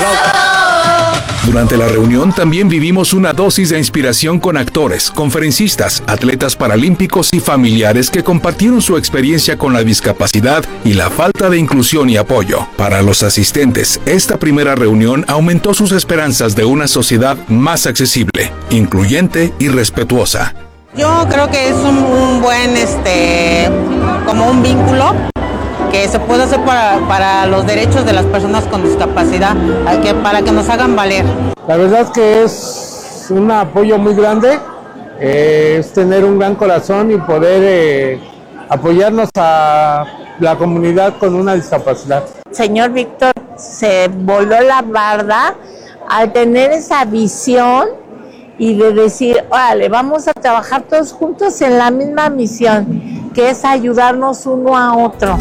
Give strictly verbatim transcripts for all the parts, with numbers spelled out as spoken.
Durante la reunión también vivimos una dosis de inspiración con actores, conferencistas, atletas paralímpicos y familiares que compartieron su experiencia con la discapacidad y la falta de inclusión y apoyo. Para los asistentes, esta primera reunión aumentó sus esperanzas de una sociedad más accesible, incluyente y respetuosa. Yo creo que es un, un buen, este, como un vínculo que se puede hacer para, para los derechos de las personas con discapacidad, que, para que nos hagan valer. La verdad es que es un apoyo muy grande, eh, es tener un gran corazón y poder eh, apoyarnos a la comunidad con una discapacidad. Señor Víctor se voló la barda al tener esa visión y de decir, órale, vamos a trabajar todos juntos en la misma misión, que es ayudarnos uno a otro.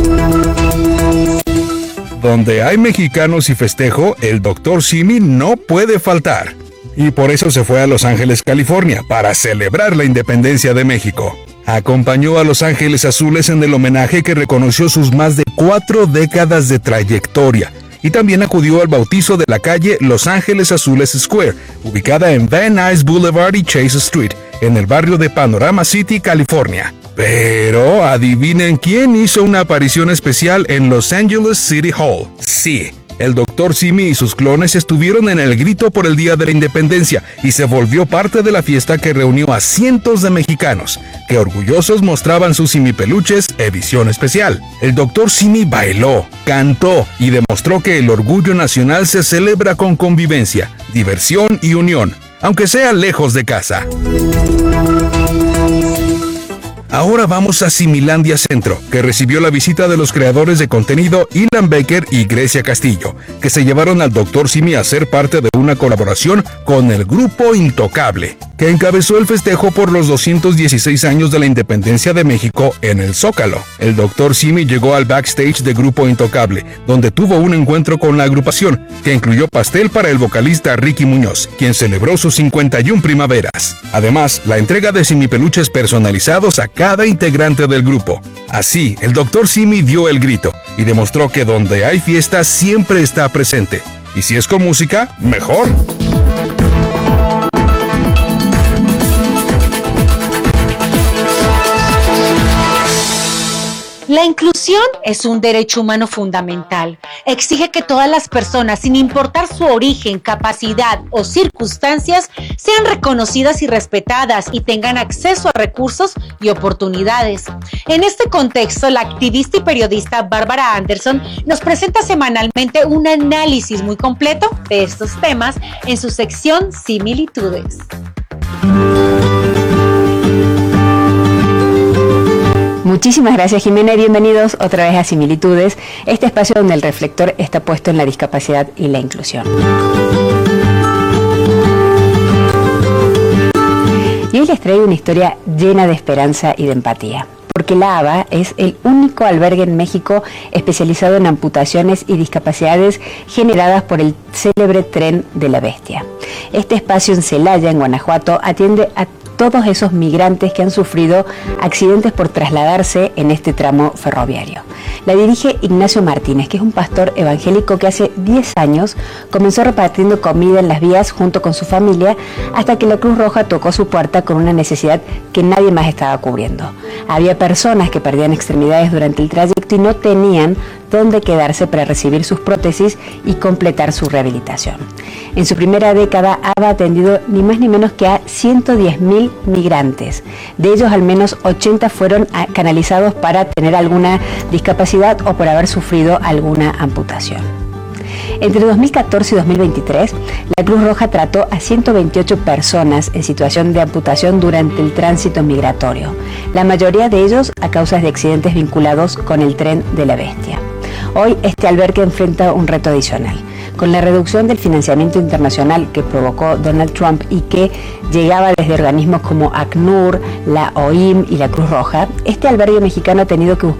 Donde hay mexicanos y festejo, el doctor Simi no puede faltar. Y por eso se fue a Los Ángeles, California, para celebrar la independencia de México. Acompañó a Los Ángeles Azules en el homenaje que reconoció sus más de cuatro décadas de trayectoria. Y también acudió al bautizo de la calle Los Ángeles Azules Square, ubicada en Van Nuys Boulevard y Chase Street, en el barrio de Panorama City, California. Pero adivinen quién hizo una aparición especial en Los Angeles City Hall. Sí, el doctor Simi y sus clones estuvieron en el grito por el Día de la Independencia y se volvió parte de la fiesta que reunió a cientos de mexicanos, que orgullosos mostraban sus Simi peluches edición especial. El doctor Simi bailó, cantó y demostró que el orgullo nacional se celebra con convivencia, diversión y unión, aunque sea lejos de casa. Ahora vamos a Similandia Centro, que recibió la visita de los creadores de contenido Ilan Becker y Grecia Castillo, que se llevaron al doctor Simi a ser parte de una colaboración con el Grupo Intocable, que encabezó el festejo por los doscientos dieciséis años de la independencia de México en el Zócalo. El doctor Simi llegó al backstage de Grupo Intocable, donde tuvo un encuentro con la agrupación, que incluyó pastel para el vocalista Ricky Muñoz, quien celebró sus cincuenta y una primaveras. Además, la entrega de Simi peluches personalizados a cada integrante del grupo. Así, el doctor Simi dio el grito y demostró que donde hay fiesta siempre está presente. Y si es con música, mejor. La inclusión es un derecho humano fundamental. Exige que todas las personas, sin importar su origen, capacidad o circunstancias, sean reconocidas y respetadas y tengan acceso a recursos y oportunidades. En este contexto, la activista y periodista Bárbara Anderson nos presenta semanalmente un análisis muy completo de estos temas en su sección Similitudes. Muchísimas gracias, Jimena, y bienvenidos otra vez a Similitudes, este espacio donde el reflector está puesto en la discapacidad y la inclusión. Y hoy les traigo una historia llena de esperanza y de empatía, porque la A B A es el único albergue en México especializado en amputaciones y discapacidades generadas por el célebre Tren de la Bestia. Este espacio en Celaya, en Guanajuato, atiende a todos esos migrantes que han sufrido accidentes por trasladarse en este tramo ferroviario. La dirige Ignacio Martínez, que es un pastor evangélico que hace diez años comenzó repartiendo comida en las vías junto con su familia hasta que la Cruz Roja tocó su puerta con una necesidad que nadie más estaba cubriendo. Había personas que perdían extremidades durante el trayecto y no tenían dónde quedarse para recibir sus prótesis y completar su rehabilitación. En su primera década, A B A ha atendido ni más ni menos que a ciento diez mil migrantes. De ellos, al menos ochenta fueron canalizados para tener alguna discapacidad o por haber sufrido alguna amputación. Entre dos mil catorce y dos mil veintitrés, la Cruz Roja trató a ciento veintiocho personas en situación de amputación durante el tránsito migratorio, la mayoría de ellos a causa de accidentes vinculados con el Tren de la Bestia. Hoy este albergue enfrenta un reto adicional. Con la reducción del financiamiento internacional que provocó Donald Trump y que llegaba desde organismos como ACNUR, la O I M y la Cruz Roja, este albergue mexicano ha tenido que buscar